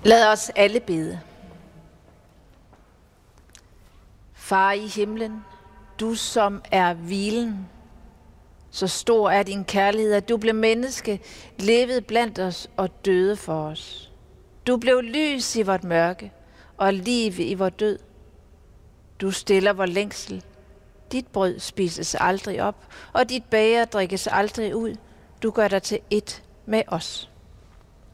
Lad os alle bede. Far i himlen, du som er hvilen, så stor er din kærlighed, at du blev menneske, levede blandt os og døde for os. Du blev lys i vort mørke og liv i vor død. Du stiller vor længsel. Dit brød spises aldrig op, og dit bæger drikkes aldrig ud. Du gør dig til ét med os.